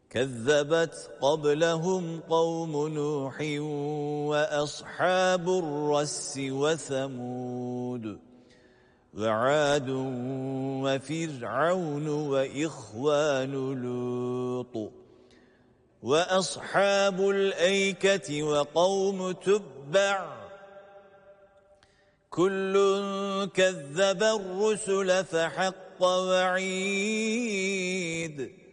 كذبت قبلهم قوم نوح وأصحاب الرس وثمود وعاد وفرعون وإخوان لوط وأصحاب الأيكة وقوم تبع كل كذب الرسل فحق وعيد